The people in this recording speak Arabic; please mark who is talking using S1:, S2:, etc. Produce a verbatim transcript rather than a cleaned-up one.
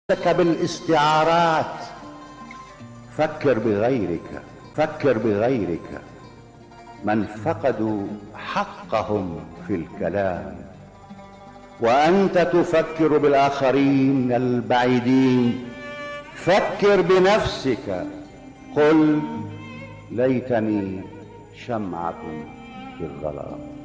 S1: لك بالاستعارات. فكر بغيرك، فكر بغيرك من فقدوا حقهم في الكلام، وأنت تفكر بالآخرين البعيدين. فكر بنفسك، قل ليتني شمعة في الظلام.